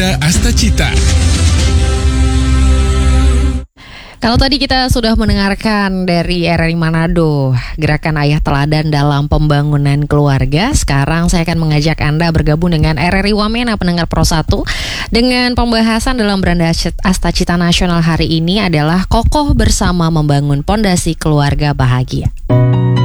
Keluarga Astacita. Kalau tadi kita sudah mendengarkan dari RRI Manado, Gerakan Ayah Teladan dalam Pembangunan Keluarga. Sekarang saya akan mengajak Anda bergabung dengan RRI Wamena Pendengar Pro 1. Dengan pembahasan dalam Beranda Astacita Nasional hari ini adalah Kokoh Bersama Membangun Pondasi Keluarga Bahagia.